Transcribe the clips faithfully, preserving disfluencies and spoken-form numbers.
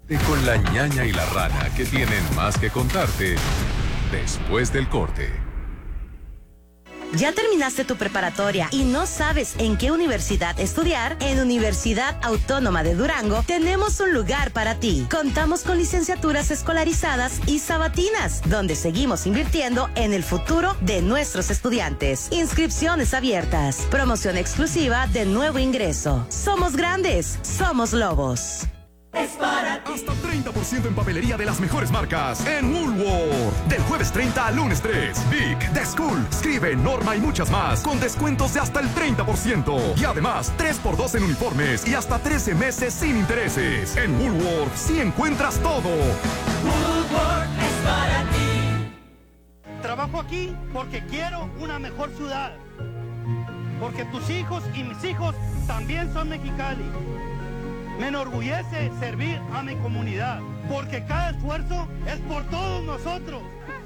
Con la ñaña y la rana, que tienen más que contarte después del corte. ¿Ya terminaste tu preparatoria y no sabes en qué universidad estudiar? En Universidad Autónoma de Durango tenemos un lugar para ti. Contamos con licenciaturas escolarizadas y sabatinas, donde seguimos invirtiendo en el futuro de nuestros estudiantes. Inscripciones abiertas. Promoción exclusiva de nuevo ingreso. Somos grandes, somos lobos. Es para ti. Hasta treinta por ciento en papelería de las mejores marcas en Woolworth. Del jueves treinta al lunes tres. Vic, The School, Scribe, Norma y muchas más. Con descuentos de hasta el treinta por ciento. Y además, tres por dos en uniformes y hasta trece meses sin intereses. En Woolworth sí encuentras todo. Woolworth es para ti. Trabajo aquí porque quiero una mejor ciudad. Porque tus hijos y mis hijos también son Mexicali. Me enorgullece servir a mi comunidad, porque cada esfuerzo es por todos nosotros.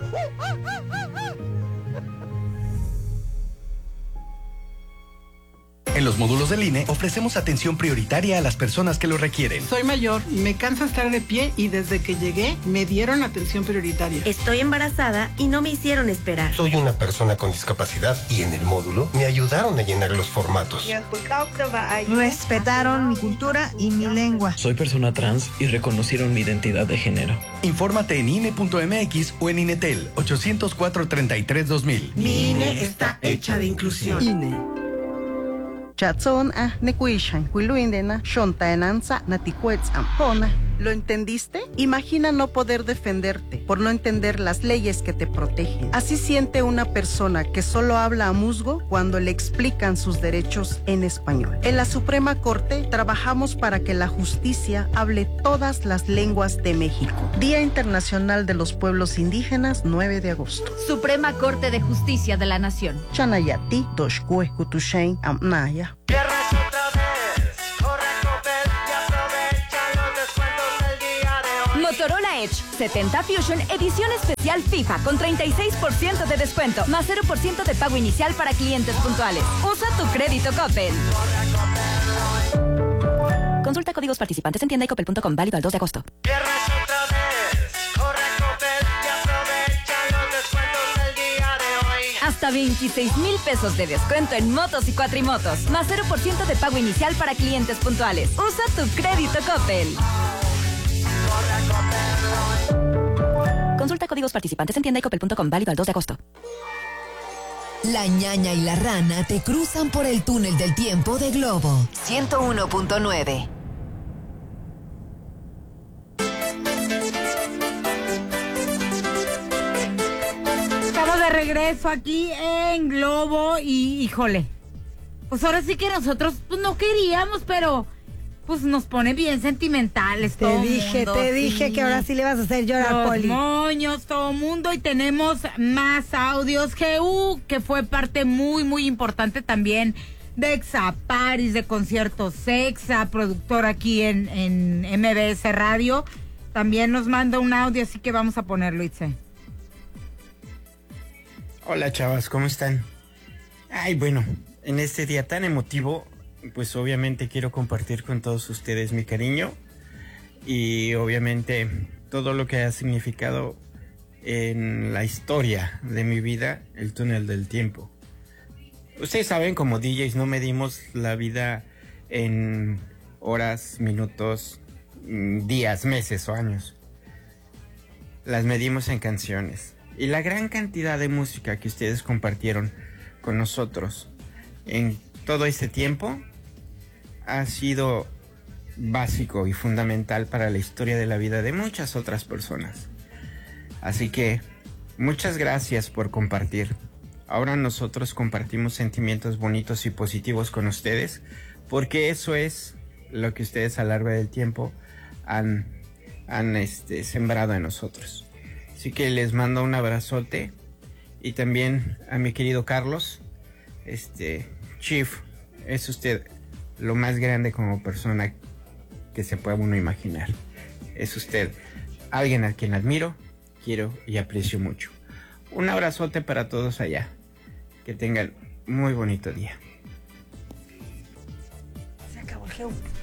En los módulos del I N E ofrecemos atención prioritaria a las personas que lo requieren. Soy mayor, me cansa estar de pie y desde que llegué me dieron atención prioritaria. Estoy embarazada y no me hicieron esperar. Soy una persona con discapacidad y en el módulo me ayudaron a llenar los formatos. Respetaron mi cultura y mi lengua. Soy persona trans y reconocieron mi identidad de género. Infórmate en I N E punto M X o en INETEL ochocientos cuatro, treinta y tres, dos mil. Mi I N E está hecha de inclusión. I N E. Chatson a nekuishan, kuiluindena, shontaenanza, naticuetz ampona. ¿Lo entendiste? Imagina no poder defenderte por no entender las leyes que te protegen. Así siente una persona que solo habla a musgo cuando le explican sus derechos en español. En la Suprema Corte trabajamos para que la justicia hable todas las lenguas de México. Día Internacional de los Pueblos Indígenas, nueve de agosto. Suprema Corte de Justicia de la Nación. Chanayati, Toshkue, Kutushain, Amnaya. Motorola Edge setenta Fusion edición especial FIFA con treinta y seis por ciento de descuento más cero por ciento de pago inicial para clientes puntuales. Usa tu crédito Coppel. Consulta códigos participantes en tienda y coppel punto com, válido al dos de agosto. Hasta veintiséis mil pesos de descuento en motos y cuatrimotos, más cero por ciento de pago inicial para clientes puntuales. Usa tu crédito Coppel. Consulta códigos participantes en tienda y coppel punto com, válido al dos de agosto. La ñaña y la rana te cruzan por el túnel del tiempo de Globo ciento uno punto nueve. Estamos de regreso aquí en Globo y, híjole, pues ahora sí que nosotros pues no queríamos, pero pues nos pone bien sentimentales. Te todo dije, mundo, te sí. dije que ahora sí le vas a hacer llorar, Los Poli. moños, todo mundo, y tenemos más audios. G U, que fue parte muy, muy importante también de Exaparis, de Conciertos Exa, productor aquí en, en M B S Radio. También nos manda un audio, así que vamos a ponerlo, Itze. Hola, chavas, ¿cómo están? Ay, bueno, en este día tan emotivo, pues obviamente quiero compartir con todos ustedes mi cariño y obviamente todo lo que ha significado en la historia de mi vida, el túnel del tiempo. Ustedes saben, como D Js no medimos la vida en horas, minutos, días, meses o años. Las medimos en canciones. Y la gran cantidad de música que ustedes compartieron con nosotros en todo este tiempo ha sido básico y fundamental para la historia de la vida de muchas otras personas. Así que muchas gracias por compartir. Ahora nosotros compartimos sentimientos bonitos y positivos con ustedes, porque eso es lo que ustedes a lo largo del tiempo han, han este, sembrado en nosotros. Así que les mando un abrazote, y también a mi querido Carlos. Este, Chief, es usted lo más grande como persona que se pueda uno imaginar. Es usted alguien a quien admiro, quiero y aprecio mucho. Un abrazote para todos allá. Que tengan muy bonito día. Se acabó el G U.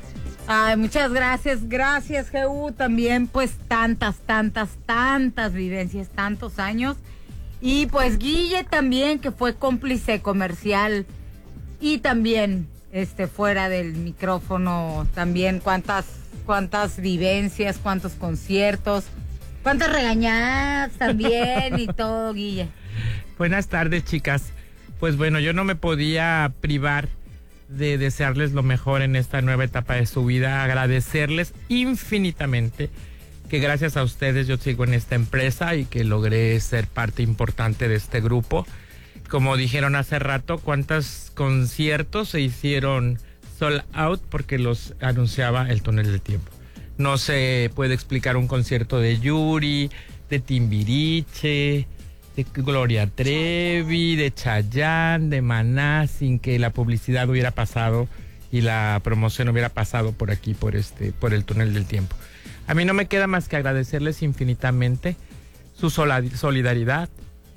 Ay, muchas gracias, gracias, G U. También, pues, tantas, tantas, tantas vivencias, tantos años. Y pues Guille también, que fue cómplice comercial. Y también, este, fuera del micrófono, también cuántas, cuántas vivencias, cuántos conciertos, cuántas regañadas también y todo, Guille. Buenas tardes, chicas. Pues bueno, yo no me podía privar de desearles lo mejor en esta nueva etapa de su vida, agradecerles infinitamente que gracias a ustedes yo sigo en esta empresa y que logré ser parte importante de este grupo. Como dijeron hace rato, cuántos conciertos se hicieron sold out porque los anunciaba el Túnel del Tiempo. No se puede explicar un concierto de Yuri, de Timbiriche, de Gloria Trevi, de Chayanne, de Maná, sin que la publicidad hubiera pasado y la promoción hubiera pasado por aquí, por este, por el Túnel del Tiempo. A mí no me queda más que agradecerles infinitamente su solidaridad,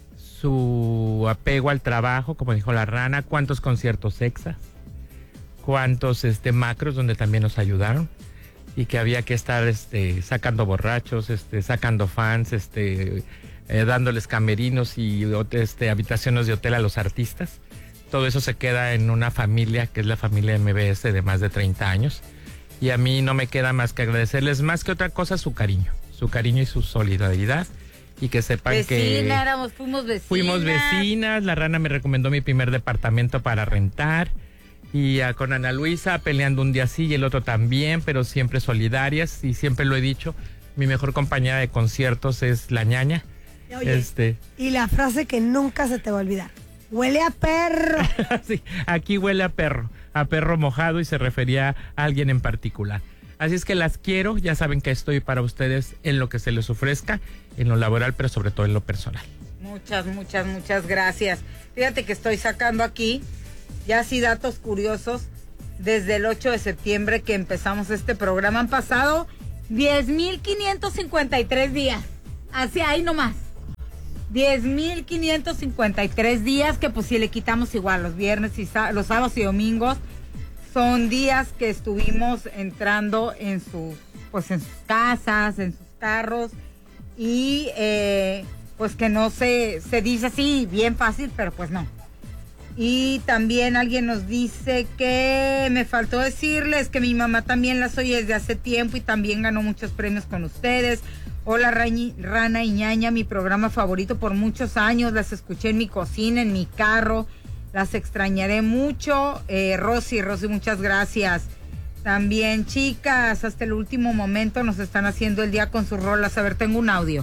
su apego al trabajo, como dijo la Rana, cuántos conciertos extras, cuántos este, macros donde también nos ayudaron y que había que estar este, sacando borrachos, este, sacando fans, este, eh, dándoles camerinos y este, habitaciones de hotel a los artistas. Todo eso se queda en una familia que es la familia M B S de más de treinta años. Y a mí no me queda más que agradecerles más que otra cosa su cariño, su cariño y su solidaridad. Y que sepan Vecina, que éramos, fuimos vecinas. Fuimos vecinas, la Rana me recomendó mi primer departamento para rentar. Y uh, con Ana Luisa peleando un día sí y el otro también, pero siempre solidarias. Y siempre lo he dicho, mi mejor compañera de conciertos es la ñaña. Oye, este... y la frase que nunca se te va a olvidar. Huele a perro. Sí, aquí huele a perro, a perro mojado y se refería a alguien en particular. Así es que las quiero, ya saben que estoy para ustedes en lo que se les ofrezca, en lo laboral, pero sobre todo en lo personal. Muchas, muchas, muchas gracias. Fíjate que estoy sacando aquí, ya sí datos curiosos, desde el ocho de septiembre que empezamos este programa han pasado diez mil quinientos cincuenta y tres días, así ahí nomás. diez mil quinientos cincuenta y tres días, que pues si le quitamos igual los viernes y los sábados y domingos, son días que estuvimos entrando en sus, pues en sus casas, en sus carros, y eh, pues que no se, se dice así bien fácil, pero pues no. Y también alguien nos dice que me faltó decirles que mi mamá también las oye desde hace tiempo y también ganó muchos premios con ustedes. Hola Rañi, Rana y Ñaña, mi programa favorito por muchos años, las escuché en mi cocina, en mi carro, las extrañaré mucho. eh, Rosy, Rosy, muchas gracias. También, chicas, hasta el último momento nos están haciendo el día con sus rolas. A ver, tengo un audio.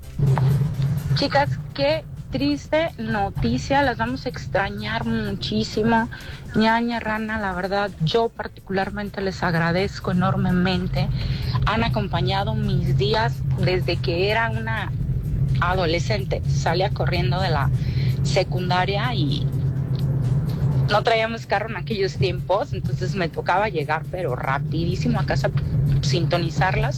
Chicas, qué triste noticia, las vamos a extrañar muchísimo. Ñaña, Rana, la verdad, yo particularmente les agradezco enormemente. Han acompañado mis días desde que era una adolescente. Salía corriendo de la secundaria y no traíamos carro en aquellos tiempos, entonces me tocaba llegar, pero rapidísimo a casa, sintonizarlas.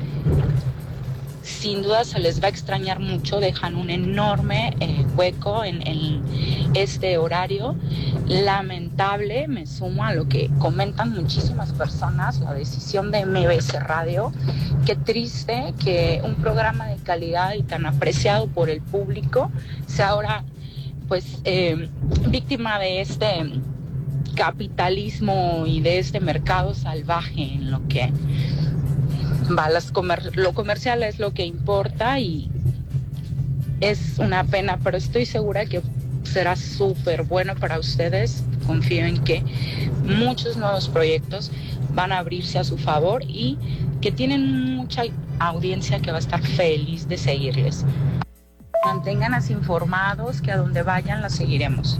Sin duda se les va a extrañar mucho, dejan un enorme eh, hueco en, en este horario. Lamentable, me sumo a lo que comentan muchísimas personas, la decisión de M B S Radio. Qué triste que un programa de calidad y tan apreciado por el público sea ahora pues eh, víctima de este capitalismo y de este mercado salvaje en lo que va, las comer- lo comercial es lo que importa y es una pena, pero estoy segura que será súper bueno para ustedes. Confío en que muchos nuevos proyectos van a abrirse a su favor y que tienen mucha audiencia que va a estar feliz de seguirles. Manténgannos informados, que a donde vayan las seguiremos.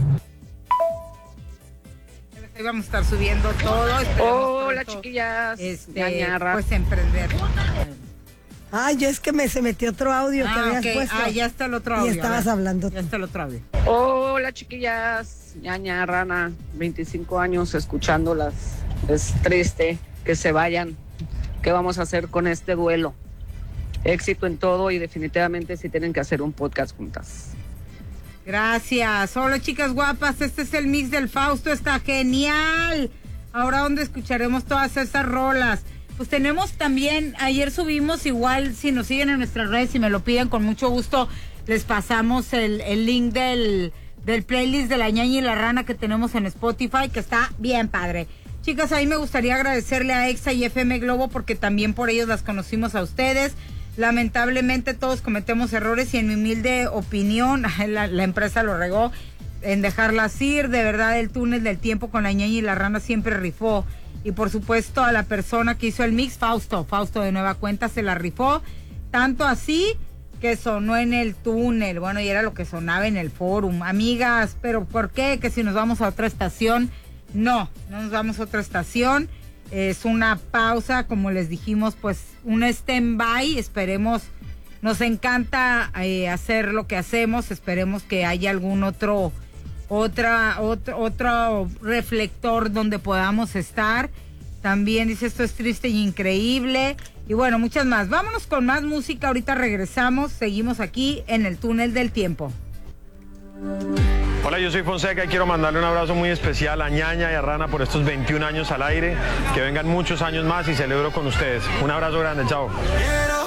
Ahí vamos a estar subiendo todo. Hola, pronto, chiquillas. Este, pues emprender. Ay, yo es que me se metió otro audio ah, que habías okay. puesto. Ah, ya está el otro audio. Y estabas hablando. Ya está el otro audio. Hola, chiquillas. Ñaña, Rana, veinticinco años escuchándolas. Es triste que se vayan. ¿Qué vamos a hacer con este duelo? Éxito en todo y definitivamente sí tienen que hacer un podcast juntas. Gracias. Hola, chicas guapas. Este es el mix del Fausto. Está genial. Ahora, ¿dónde escucharemos todas esas rolas? Pues tenemos también, ayer subimos, igual si nos siguen en nuestras redes, si me lo piden, con mucho gusto les pasamos el, el link del, del playlist de La Ñaña y la Rana que tenemos en Spotify, que está bien padre. Chicas, a mí me gustaría agradecerle a Exa y F M Globo porque también por ellos las conocimos a ustedes. Lamentablemente todos cometemos errores y en mi humilde opinión la, la empresa lo regó en dejarlas ir. De verdad, el túnel del tiempo con La Ñaña y la Rana siempre rifó. Y por supuesto a la persona que hizo el mix, Fausto, Fausto de Nueva Cuenta se la rifó. Tanto así que sonó en el túnel, bueno, y era lo que sonaba en el forum. Amigas, ¿pero por qué? Que si nos vamos a otra estación. No, no nos vamos a otra estación. Es una pausa, como les dijimos, pues un stand-by. Esperemos, nos encanta eh, hacer lo que hacemos. Esperemos que haya algún otro, otra, otro, otro reflector donde podamos estar. También dice, esto es triste y increíble. Y bueno, muchas más. Vámonos con más música. Ahorita regresamos. Seguimos aquí en el túnel del tiempo. Hola, yo soy Fonseca y quiero mandarle un abrazo muy especial a Ñaña y a Rana por estos veintiún años al aire. Que vengan muchos años más y celebro con ustedes. Un abrazo grande, chao.